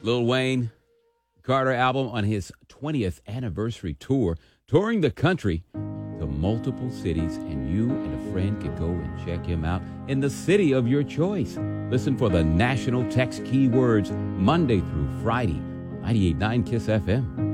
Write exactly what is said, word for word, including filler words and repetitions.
Lil Wayne Carter album on his twentieth anniversary tour, touring the country to multiple cities, and you and a friend could go and check him out in the city of your choice. Listen for the national text keywords Monday through Friday, ninety-eight point nine Kiss F M.